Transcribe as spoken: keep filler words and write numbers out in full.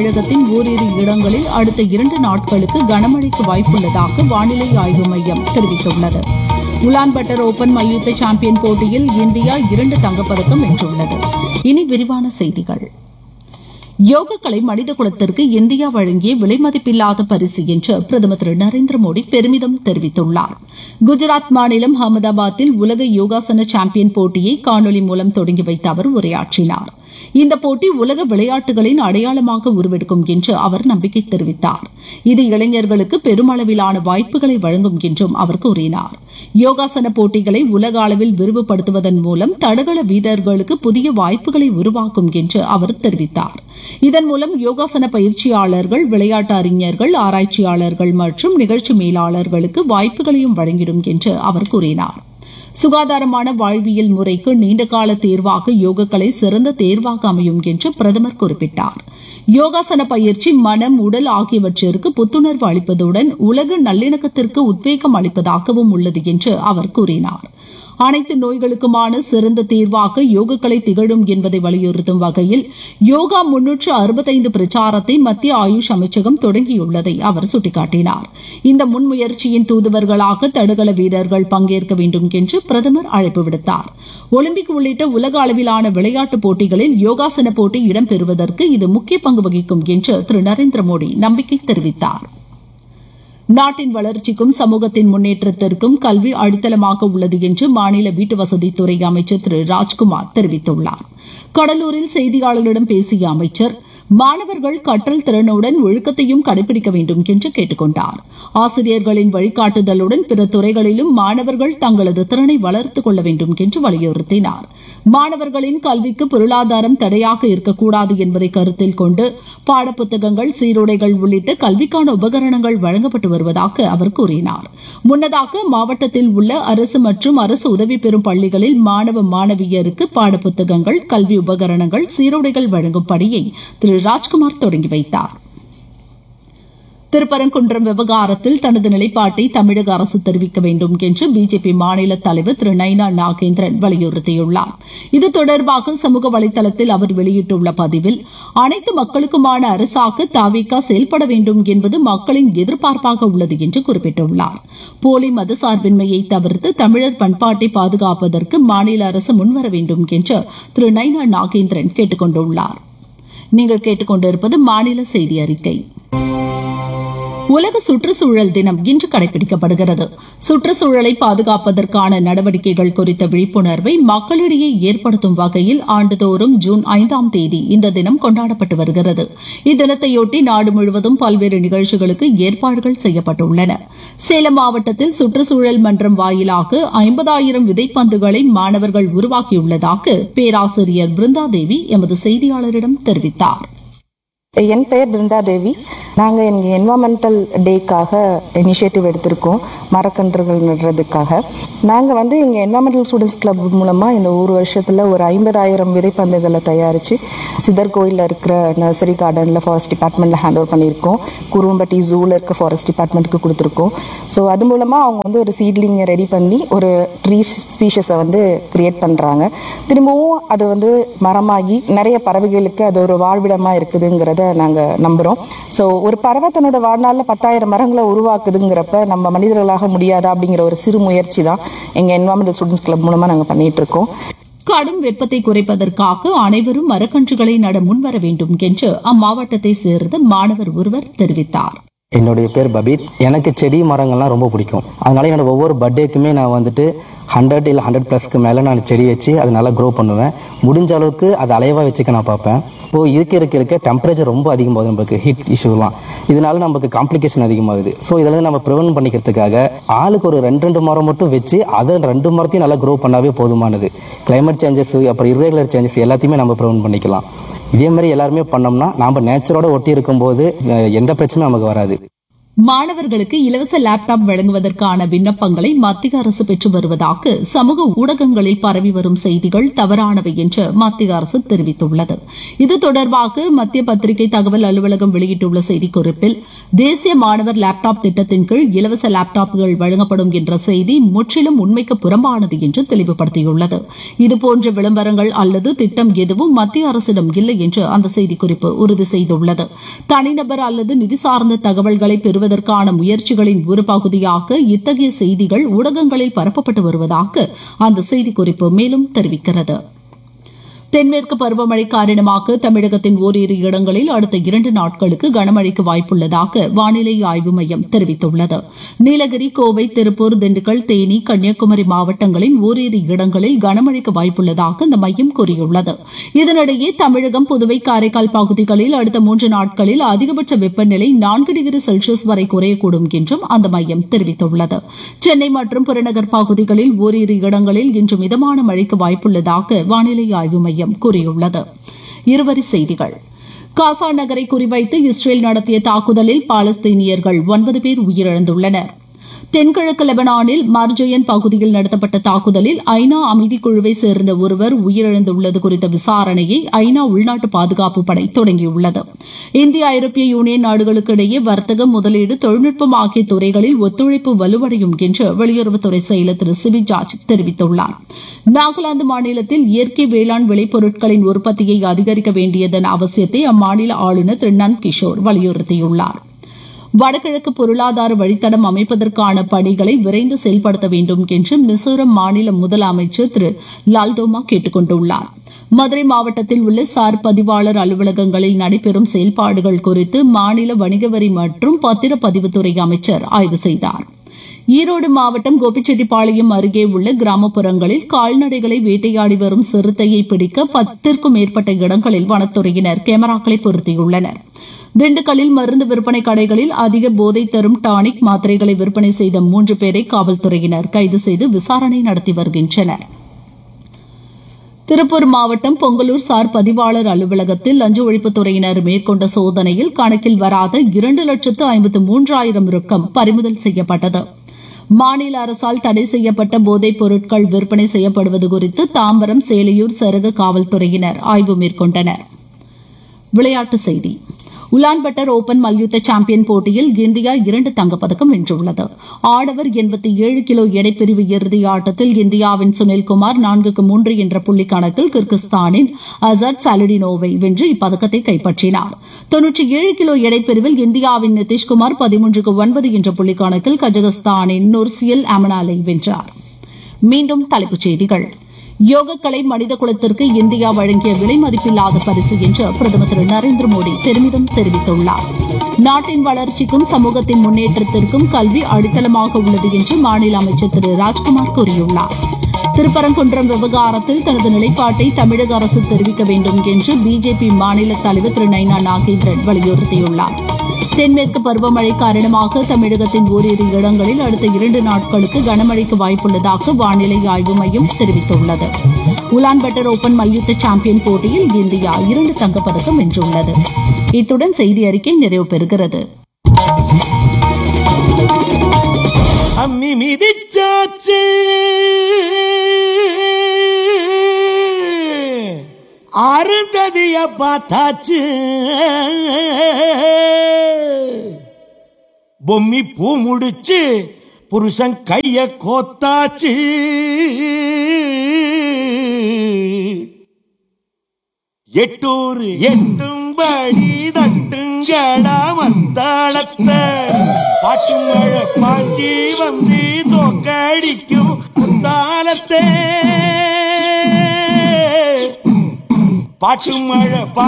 தமிழகத்தின் ஓரிரு இடங்களில் அடுத்த இரண்டு நாட்களுக்கு கனமழைக்கு வாய்ப்புள்ளதாக வானிலை ஆய்வு மையம் தெரிவித்துள்ளது. உலான்பட்டர் ஓபன் மல்யுத்த சாம்பியன் போட்டியில் இந்தியா இரண்டு தங்கப்பதக்கம் வென்றுள்ளது. இனி விரிவான செய்திகள். யோகக்கலை மனித குலத்திற்கு இந்தியா வழங்கிய விலைமதிப்பில்லாத பரிசு என்று பிரதமர் திரு நரேந்திர மோடி பெருமிதம் தெரிவித்துள்ளார். குஜராத் மாநிலம் அகமதாபாத்தில் உலக யோகாசன சாம்பியன் போட்டியை காணொலி மூலம் தொடங்கி வைத்த அவர் உரையாற்றினார். இந்த போட்டி உலக விளையாட்டுகளின் அடையாளமாக உருவெடுக்கும் என்று அவர் நம்பிக்கை தெரிவித்தார். இது இளைஞர்களுக்கு பெருமளவிலான வாய்ப்புகளை வழங்கும் என்றும் அவர் கூறினார். யோகாசன போட்டிகளை உலக அளவில் விரிவுபடுத்துவதன் மூலம் தடகள வீரர்களுக்கு புதிய வாய்ப்புகளை உருவாக்கும் என்று அவர் தெரிவித்தார். இதன் மூலம் யோகாசன பயிற்சியாளர்கள், விளையாட்டு அறிஞர்கள், ஆராய்ச்சியாளர்கள் மற்றும் நிகழ்ச்சி மேலாளர்களுக்கு வாய்ப்புகளையும் வழங்கிடும் என்று அவர் கூறினார். சுகாதாரமான வாழ்வியல் முறைக்கு நீண்டகால தேர்வாக யோகக்கலை சிறந்த தேர்வாக அமையும் என்று பிரதமர் குறிப்பிட்டார். யோகாசன பயிற்சி மனம், உடல் ஆகியவற்றிற்கு புத்துணர்வு அளிப்பதுடன் உலக நல்லிணக்கத்திற்கு உத்வேகம் அளிப்பதாகவும் உள்ளது என்று அவர் கூறினார். அனைத்து நோய்களுக்குமான சிறந்த தீர்வாக யோகக்கலை திகழும் என்பதை வலியுறுத்தும் வகையில் யோகா முன்னூற்று அறுபத்தைந்து பிரச்சாரத்தை மத்திய ஆயுஷ் அமைச்சகம் தொடங்கியுள்ளதை அவர் சுட்டிக்காட்டினார். இந்த முன்முயற்சியின் தூதுவர்களாக தடகள வீரர்கள் பங்கேற்க வேண்டும் என்று பிரதமர் அழைப்பு விடுத்தார். ஒலிம்பிக் உள்ளிட்ட உலக அளவிலான விளையாட்டுப் போட்டிகளில் யோகாசன போட்டி இடம்பெறுவதற்கு இது முக்கிய பங்கு வகிக்கும் என்று திரு நரேந்திர மோடி நம்பிக்கை தெரிவித்தார். நாட்டின் வளர்ச்சிக்கும் சமூகத்தின் முன்னேற்றத்திற்கும் கல்வி அடித்தளமாக உள்ளது என்று மாநில வீட்டுவசதித்துறை அமைச்சர் திரு ராஜ்குமார் தெரிவித்துள்ளார். கடலூரில் செய்தியாளர்களிடம் பேசிய அமைச்சர், மாணவர்கள் கற்றல் திறனுடன் ஒழுக்கத்தையும் கடைபிடிக்க வேண்டும் என்று கேட்டுக் கொண்டார். ஆசிரியர்களின் வழிகாட்டுதலுடன் பிற துறைகளிலும் மாணவர்கள் தங்களது திறனை வளர்த்துக் கொள்ள வேண்டும் என்று வலியுறுத்தினார். மாணவர்களின் கல்விக்கு பொருளாதாரம் தடையாக இருக்கக்கூடாது என்பதை கருத்தில் கொண்டு பாடப்புத்தகங்கள், சீருடைகள் உள்ளிட்ட கல்விக்கான உபகரணங்கள் வழங்கப்பட்டு வருவதாக அவர் கூறினார். முன்னதாக மாவட்டத்தில் உள்ள அரசு மற்றும் அரசு உதவி பெறும் பள்ளிகளில் மாணவ மாணவியருக்கு பாடப்புத்தகங்கள், கல்வி உபகரணங்கள், சீருடைகள் வழங்கும் பணியை திரு ராஜ்குமார் தொடங்கி வைத்தார். திருப்பரங்குன்றம் விவகாரத்தில் தனது நிலைப்பாட்டை தமிழக அரசு தெரிவிக்க வேண்டும் என்று பிஜேபி மாநில தலைவர் திரு நைனா நாகேந்திரன் வலியுறுத்தியுள்ளார். இது தொடர்பாக சமூக வலைதளத்தில் அவர் வெளியிட்டுள்ள பதிவில், அனைத்து மக்களுக்குமான அரசாக தாவேகா செயல்பட வேண்டும் என்பது மக்களின் எதிர்பார்ப்பாக உள்ளது என்று குறிப்பிட்டுள்ளார். போலி மதசார்பின்மையை தவிர்த்து தமிழர் பண்பாட்டை பாதுகாப்பதற்கு மாநில அரசு முன்வர வேண்டும் என்று திரு நைனா நாகேந்திரன் கேட்டுக் கொண்டுள்ளார். நீங்கள் கேட்டுக்கொண்டிருப்பது மாநில செய்தி அறிக்கை. உலக சுற்றுச்சூழல் தினம் இன்று கடைபிடிக்கப்படுகிறது. சுற்றுச்சூழலை பாதுகாப்பதற்கான நடவடிக்கைகள் குறித்த விழிப்புணர்வை மக்களிடையே ஏற்படுத்தும் வகையில் ஆண்டுதோறும் ஜூன் ஐந்தாம் தேதி இந்த தினம் கொண்டாடப்பட்டு வருகிறது. இத்தினத்தையொட்டி நாடு முழுவதும் பல்வேறு நிகழ்ச்சிகளுக்கு ஏற்பாடுகள் செய்யப்பட்டுள்ளன. சேலம் மாவட்டத்தில் சுற்றுச்சூழல் மன்றம் வாயிலாக ஐம்பதாயிரம் விதைப்பந்துகளை மாணவர்கள் உருவாக்கியுள்ளதாக பேராசிரியர் பிருந்தாதேவி எமது செய்தியாளரிடம் தெரிவித்தார். என் பெயர் பிருந்தாதேவி. நாங்கள் எங்கள் என்வாமெண்டல் டேக்காக இனிஷியேட்டிவ் எடுத்திருக்கோம், மரக்கன்றுகள் நடுறதுக்காக. நாங்கள் வந்து எங்கள் என்வாமெண்டல் ஸ்டூடெண்ட்ஸ் கிளப் மூலமாக இந்த ஒரு வருஷத்தில் ஒரு ஐம்பதாயிரம் விதைப்பந்துகளை தயாரித்து சிதர் கோயிலில் இருக்கிற நர்சரி கார்டனில் ஃபாரஸ்ட் டிபார்ட்மெண்ட்டில் ஹேண்ட் ஓவர் பண்ணியிருக்கோம். குருவம்பட்டி ஜூவில் இருக்க ஃபாரஸ்ட் டிபார்ட்மெண்ட்டுக்கு கொடுத்துருக்கோம். ஸோ அது மூலமாக அவங்க வந்து ஒரு சீட்லிங்கை ரெடி பண்ணி ஒரு ட்ரீ ஸ்பீஷஸை வந்து கிரியேட் பண்ணுறாங்க. திரும்பவும் அது வந்து மரமாகி நிறைய பறவைகளுக்கு அது ஒரு வாழ்விடமாக இருக்குதுங்கிறத நாங்கள் நம்புகிறோம். ஸோ ஒரு பறவை தன்னோட வாழ்நாளில் பத்தாயிரம் மரங்களை உருவாக்குதுங்கிறப்ப நம்ம மனிதர்களாக முடியாதா அப்படிங்கிற ஒரு சிறு முயற்சி தான் எங்கள் என்வாமெண்டல் ஸ்டூடெண்ட்ஸ் கிளப் மூலமாக நாங்கள் பண்ணிட்டு இருக்கோம். கடும் வெப்பத்தை குறைப்பதற்காக அனைவரும் மரக்கன்றுகளை நட முன்வர வேண்டும் என்று அம்மாவட்டத்தை சேர்ந்த மாணவர் ஒருவர் தெரிவித்தார். என்னுடைய பேர் பபீத். எனக்கு செடி மரங்கள்லாம் ரொம்ப பிடிக்கும். அதனால என்னோட ஒவ்வொரு பர்த்டேக்குமே நான் வந்துட்டு ஹண்ட்ரட் இல்லை ஹண்ட்ரட் ப்ளஸ்க்கு மேலே நான் செடி வச்சு அது நல்லா க்ரோ பண்ணுவேன். முடிஞ்ச அளவுக்கு அது அலைவாக வச்சுக்க நான் பார்ப்பேன். இப்போது இருக்க இருக்க இருக்க டெம்பரேச்சர் ரொம்ப அதிகமாகுது, நமக்கு ஹீட் இஷ்யூலாம். இதனால நமக்கு காம்ப்ளிகேஷன் அதிகமாகுது. ஸோ இதில் நம்ம ப்ரிவென்ட் பண்ணிக்கிறதுக்காக ஆளுக்கு ஒரு ரெண்டு ரெண்டு மரம் மட்டும் வச்சு அதை ரெண்டு மரத்தையும் நல்லா க்ரோ பண்ணாவே போதுமானது. கிளைமேட் சேஞ்சஸ் அப்புறம் இர்ரெகுலர் சேஞ்சஸ் எல்லாத்தையுமே நம்ம ப்ரிவென்ட் பண்ணிக்கலாம். இதே மாதிரி எல்லாருமே பண்ணோம்னா நாம் நேச்சரோட ஒட்டி இருக்கும்போது எந்த பிரச்சனையும் நமக்கு வராது. மாணவர்களுக்கு இலவச லேப்டாப் வழங்குவதற்கான விண்ணப்பங்களை மத்திய அரசு பெற்று வருவதாக சமூக ஊடகங்களில் பரவி வரும் செய்திகள் தவறானவை என்று மத்திய அரசு தெரிவித்துள்ளது. இது தொடர்பாக மத்திய பத்திரிகை தகவல் அலுவலகம் வெளியிட்டுள்ள செய்திக்குறிப்பில், தேசிய மாணவர் லேப்டாப் திட்டத்தின் கீழ் இலவச லேப்டாப்புகள் வழங்கப்படும் என்ற செய்தி முற்றிலும் உண்மைக்கு புறம்பானது என்று தெளிவுபடுத்தியுள்ளது. இதுபோன்ற விளம்பரங்கள் அல்லது திட்டம் எதுவும் மத்திய அரசிடம் இல்லை என்று அந்த செய்திக்குறிப்பு உறுதி செய்துள்ளது. தனிநபர் அல்லது நிதி சார்ந்த தகவல்களை பெறுவது அதற்கான முயற்சிகளின் ஒரு பகுதியாக இத்தகைய செய்திகள் ஊடகங்களில் பரப்பப்பட்டு வருவதாக அந்த செய்திக்குறிப்பு மேலும் தெரிவிக்கிறது. தென்மேற்கு பருவமழை காரணமாக தமிழகத்தின் ஓரிரு இடங்களில் அடுத்த இரண்டு நாட்களுக்கு கனமழைக்கு வாய்ப்புள்ளதாக வானிலை ஆய்வு மையம் தெரிவித்துள்ளது. நீலகிரி, கோவை, திருப்பூர், திண்டுக்கல், தேனி, கன்னியாகுமரி மாவட்டங்களின் ஓரிரு இடங்களில் கனமழைக்கு வாய்ப்புள்ளதாக அந்த மையம் கூறியுள்ளது. இதனிடையே தமிழகம், புதுவை, காரைக்கால் பகுதிகளில் அடுத்த மூன்று நாட்களில் அதிகபட்ச வெப்பநிலை நான்கு டிகிரி செல்சியஸ் வரை குறையக்கூடும் என்றும் அந்த மையம் தெரிவித்துள்ளது. சென்னை மற்றும் புறநகர் பகுதிகளில் ஓரிரு இடங்களில் இன்று மிதமான மழைக்கு வாய்ப்புள்ளதாக வானிலை ஆய்வு மையம் கூறியுள்ளது. இருவரி செய்திகள். காசா நகரை குறிவைத்து இஸ்ரேல் நடத்திய தாக்குதலில் பாலஸ்தீனியர்கள் ஒன்பது பேர் உயிரிழந்துள்ளனர். தென்கிழக்கு லெபனானில் மார்ஜோயன் பகுதியில் நடத்தப்பட்ட தாக்குதலில் ஐநா அமைதிக்குழுவை சேர்ந்த ஒருவர் உயிரிழந்துள்ளது குறித்த விசாரணையை ஐநா உள்நாட்டு பாதுகாப்பு படை தொடங்கியுள்ளது. இந்திய ஐரோப்பிய யூனியன் நாடுகளுக்கு இடையே வர்த்தகம், முதலீடு, தொழில்நுட்பம் ஆகிய துறைகளில் ஒத்துழைப்பு வலுவடையும் என்று வெளியுறவுத்துறை செயலர் திரு சிவி ஜார்ஜ் தெரிவித்துள்ளார். நாகாலாந்து மாநிலத்தில் இயற்கை வேளாண் விளைபொருட்களின் உற்பத்தியை அதிகரிக்க வேண்டியதன் அவசியத்தை அம்மாநில ஆளுநர் திரு நந்த் கிஷோர் வலியுறுத்தியுள்ளார். வடகிழக்கு பொருளாதார வழித்தடம் அமைப்பதற்கான பணிகளை விரைந்து செயல்படுத்த வேண்டும் என்று மிசோரம் மாநில முதலமைச்சர் திரு லால்தோமா கேட்டுக் கொண்டுள்ளார். மதுரை மாவட்டத்தில் உள்ள சார் பதிவாளர் அலுவலகங்களில் நடைபெறும் செயல்பாடுகள் குறித்து மாநில வணிக வரி மற்றும் பத்திரப்பதிவுத்துறை அமைச்சர் ஆய்வு செய்தார். ஈரோடு மாவட்டம் கோபிச்செட்டிப்பாளையம் அருகே உள்ள கிராமப்புறங்களில் கால்நடைகளை வேட்டையாடி வரும் சிறுத்தையை பிடிக்க பத்திற்கும் மேற்பட்ட இடங்களில் வனத்துறையினர் கேமராக்களை பொருத்தியுள்ளனர். திண்டுக்கல்லில் மருந்து விற்பனை கடைகளில் அதிக போதை தரும் டானிக் மாத்திரைகளை விற்பனை செய்த மூன்று பேரை காவல்துறையினர் கைது செய்து விசாரணை நடத்தி வருகின்றனர். திருப்பூர் மாவட்டம் பொங்கலூர் சார் பதிவாளர் அலுவலகத்தில் லஞ்ச ஒழிப்புத்துறையினர் மேற்கொண்ட சோதனையில் கணக்கில் வராத இரண்டு லட்சத்து ஐம்பத்து மூன்றாயிரம் ரொக்கம் பறிமுதல் செய்யப்பட்டது. மாநில அரசால் தடை செய்யப்பட்ட போதைப் பொருட்கள் விற்பனை செய்யப்படுவது குறித்து தாம்பரம், சேலையூர் சரக காவல்துறையினர் ஆய்வு மேற்கொண்டனர். விளையாட்டுச் செய்தி. உலான்பட்டர் ஓபன் மல்யுத்த சாம்பியன் போட்டியில் இந்தியா இரண்டு தங்கப்பதக்கம் வென்றுள்ளது. ஆடவர் எண்பத்தி ஏழு கிலோ எடைப்பிரிவு இறுதி ஆட்டத்தில் இந்தியாவின் சுனில்குமார் நான்குக்கு மூன்று என்ற புள்ளி கணக்கில் கிர்கிஸ்தானின் அசாட் சாலிடினோவை வென்று இப்பதக்கத்தை கைப்பற்றினார். தொன்னூற்றி ஏழு கிலோ எடைப்பிரிவில் இந்தியாவின் நிதிஷ்குமார் பதிமூன்றுக்கு ஒன்பது என்ற புள்ளி கணக்கில் கஜகஸ்தானின் நொர்சியல் அமனாலை வென்றார். மீண்டும் தலைப்புச் செய்திகள். யோகக்கலை மனித குலத்திற்கு இந்தியா வழங்கிய விலை மதிப்பில்லாத பரிசு என்று பிரதமர் திரு நரேந்திர மோடி பெருமிதம் தெரிவித்துள்ளார். நாட்டின் வளர்ச்சிக்கும் சமூகத்தின் முன்னேற்றத்திற்கும் கல்வி அடித்தளமாக உள்ளது என்று மாநில அமைச்சர் திரு ராஜ்குமார் கூறியுள்ளார். திருப்பரங்குன்றம் விவகாரத்தில் தனது நிலைப்பாட்டை தமிழக அரசு தெரிவிக்க வேண்டும் என்று பிஜேபி மாநில தலைவர் திரு நைனா நாகேந்திரன் வலியுறுத்தியுள்ளார். தென்மேற்கு பருவமழை காரணமாக தமிழகத்தின் ஓரிரு இடங்களில் அடுத்த இரண்டு நாட்களுக்கு கனமழைக்கு வாய்ப்புள்ளதாக வானிலை ஆய்வு மையம் தெரிவித்துள்ளது. உலான்பட்டர் ஓபன் மல்யுத்த சாம்பியன் போட்டியில் இந்தியா இரண்டு தங்கப்பதக்கம் வென்றுள்ளது. இத்துடன் செய்தி அறிக்கை நிறைவு பெறுகிறது. அம்மி மிதிச்சாச்சு அருந்ததிய பார்த்தாச்சு, பொம்மி பூ முடிச்சு புருஷன் கைய கோத்தாச்சு, எட்டூர் எட்டும்படி தட்டுங்கடா மத்தாளத்த, பாட்டு மழை பாஞ்சி வந்து தோக்கடிக்கும் முத்தாளத்தே, பாட்டு மழை